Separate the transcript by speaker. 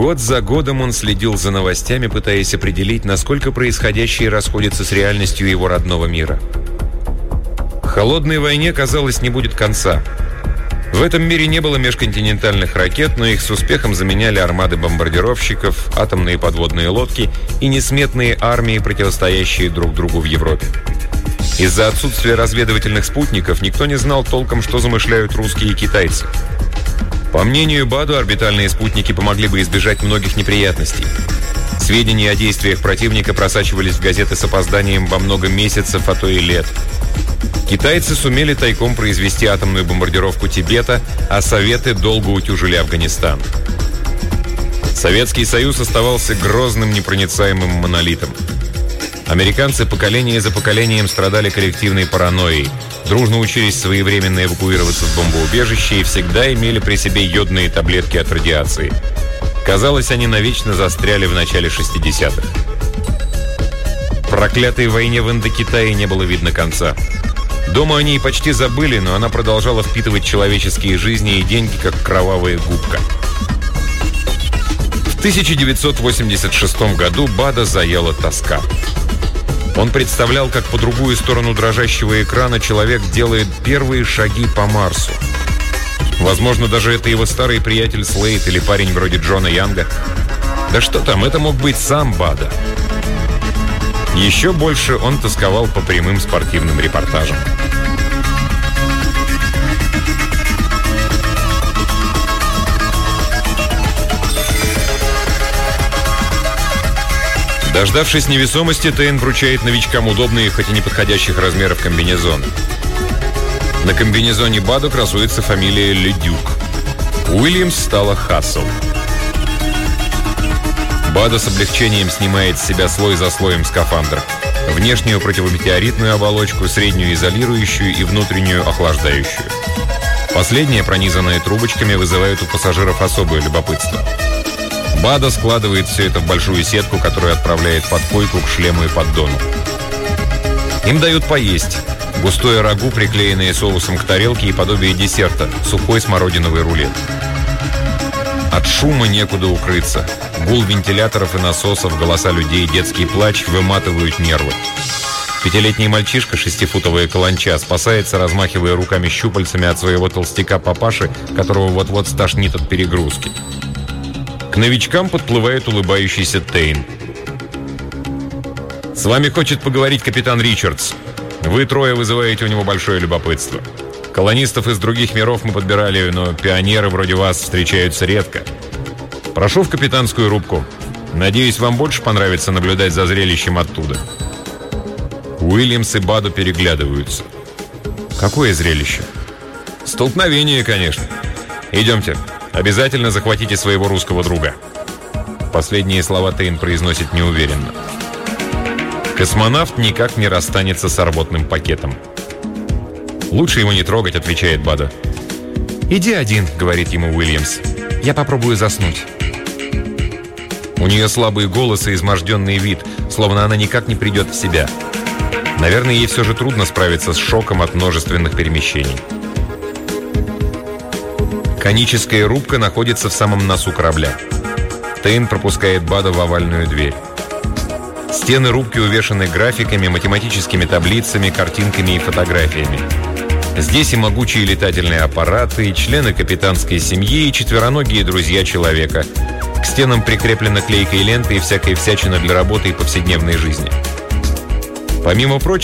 Speaker 1: Год за годом он следил за новостями, пытаясь определить, насколько происходящее расходится с реальностью его родного мира. Холодной войне, казалось, не будет конца. В этом мире не было межконтинентальных ракет, но их с успехом заменяли армады бомбардировщиков, атомные подводные лодки и несметные армии, противостоящие друг другу в Европе. Из-за отсутствия разведывательных спутников никто не знал толком, что замышляют русские и китайцы. По мнению Баду, орбитальные спутники помогли бы избежать многих неприятностей. Сведения о действиях противника просачивались в газеты с опозданием во много месяцев, а то и лет. Китайцы сумели тайком произвести атомную бомбардировку Тибета, а Советы долго утюжили Афганистан. Советский Союз оставался грозным, непроницаемым монолитом. Американцы поколение за поколением страдали коллективной паранойей, дружно учились своевременно эвакуироваться в бомбоубежище и всегда имели при себе йодные таблетки от радиации. Казалось, они навечно застряли в начале 60-х. Проклятой войне в Индокитае не было видно конца. Дома они и почти забыли, но она продолжала впитывать человеческие жизни и деньги, как кровавая губка. В 1986 году Бада заела тоска. Он представлял, как по другую сторону дрожащего экрана человек делает первые шаги по Марсу. Возможно, даже это его старый приятель Слейд или парень вроде Джона Янга. Да что там, это мог быть сам Бада. Еще больше он тосковал по прямым спортивным репортажам. Дождавшись невесомости, Тейн вручает новичкам удобные, хоть и неподходящих размеров комбинезоны. На комбинезоне Баду красуется фамилия Ледюк. Уильямс стала Хассел. Бада с облегчением снимает с себя слой за слоем скафандра. Внешнюю противометеоритную оболочку, среднюю изолирующую и внутреннюю охлаждающую. Последняя, пронизанная трубочками, вызывает у пассажиров особое любопытство. Бада складывает все это в большую сетку, которую отправляет под койку к шлему и поддону. Им дают поесть. Густое рагу, приклеенное соусом к тарелке, и подобие десерта – сухой смородиновый рулет. От шума некуда укрыться. Гул вентиляторов и насосов, голоса людей, детский плач выматывают нервы. Пятилетний мальчишка, 6-футовая каланча, спасается, размахивая руками-щупальцами от своего толстяка-папаши, которого вот-вот стошнит от перегрузки. К новичкам подплывает улыбающийся Тейн. «С вами хочет поговорить капитан Ричардс. Вы трое вызываете у него большое любопытство. Колонистов из других миров мы подбирали, но пионеры вроде вас встречаются редко. Прошу в капитанскую рубку. Надеюсь, вам больше понравится наблюдать за зрелищем оттуда». Уильямс и Баду переглядываются. «Какое зрелище?» «Столкновение, конечно. Идемте. Обязательно захватите своего русского друга». Последние слова Тейн произносит неуверенно. Космонавт никак не расстанется с работным пакетом. «Лучше его не трогать», — отвечает Бада. «Иди один», — говорит ему Уильямс. «Я попробую заснуть». У нее слабый голос и изможденный вид, словно она никак не придет в себя. Наверное, ей все же трудно справиться с шоком от множественных перемещений. Коническая рубка находится в самом носу корабля. Тейн пропускает Бада в овальную дверь. Стены рубки увешаны графиками, математическими таблицами, картинками и фотографиями. Здесь и могучие летательные аппараты, и члены капитанской семьи, и четвероногие друзья человека. К стенам прикреплена клейкая лента и всякая всячина для работы и повседневной жизни. Помимо прочего,